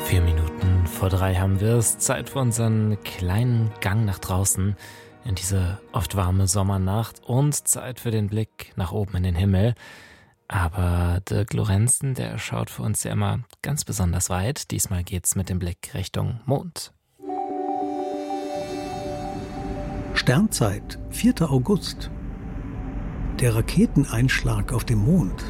4:04 haben wir es. Zeit für unseren kleinen Gang nach draußen in diese oft warme Sommernacht und Zeit für den Blick nach oben in den Himmel. Aber Dirk Lorenzen, der schaut für uns ja immer ganz besonders weit. Diesmal geht's mit dem Blick Richtung Mond. Sternzeit, 4. August. Der Raketeneinschlag auf dem Mond.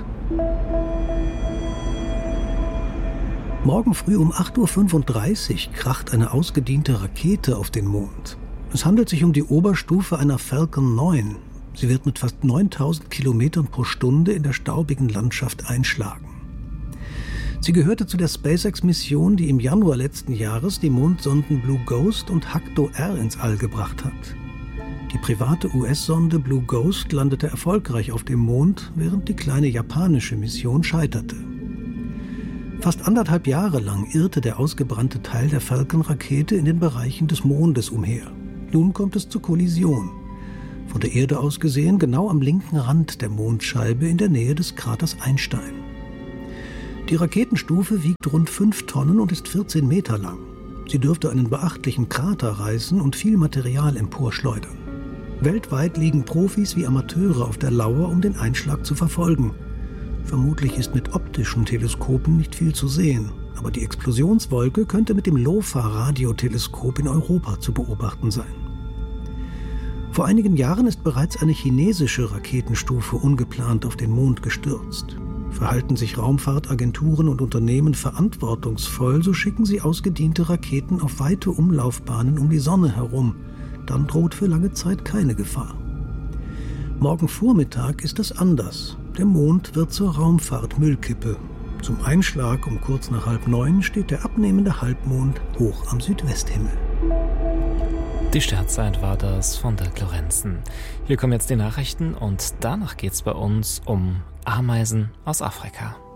Morgen früh um 8:35 Uhr kracht eine ausgediente Rakete auf den Mond. Es handelt sich um die Oberstufe einer Falcon 9. Sie wird mit fast 9000 Kilometern pro Stunde in der staubigen Landschaft einschlagen. Sie gehörte zu der SpaceX-Mission, die im Januar letzten Jahres die Mondsonden Blue Ghost und Hakuto R ins All gebracht hat. Die private US-Sonde Blue Ghost landete erfolgreich auf dem Mond, während die kleine japanische Mission scheiterte. Fast 1,5 Jahre lang irrte der ausgebrannte Teil der Falcon-Rakete in den Bereichen des Mondes umher. Nun kommt es zur Kollision. Von der Erde aus gesehen genau am linken Rand der Mondscheibe in der Nähe des Kraters Einstein. Die Raketenstufe wiegt rund 5 Tonnen und ist 14 Meter lang. Sie dürfte einen beachtlichen Krater reißen und viel Material emporschleudern. Weltweit liegen Profis wie Amateure auf der Lauer, um den Einschlag zu verfolgen. Vermutlich ist mit optischen Teleskopen nicht viel zu sehen, aber die Explosionswolke könnte mit dem LOFA-Radioteleskop in Europa zu beobachten sein. Vor einigen Jahren ist bereits eine chinesische Raketenstufe ungeplant auf den Mond gestürzt. Verhalten sich Raumfahrtagenturen und Unternehmen verantwortungsvoll, so schicken sie ausgediente Raketen auf weite Umlaufbahnen um die Sonne herum. Dann droht für lange Zeit keine Gefahr. Morgen Vormittag ist es anders. Der Mond wird zur Raumfahrt-Müllkippe. Zum Einschlag um kurz nach 8:30 steht der abnehmende Halbmond hoch am Südwesthimmel. Die Sternzeit war das von Dirk Lorenzen. Hier kommen jetzt die Nachrichten und danach geht's bei uns um Ameisen aus Afrika.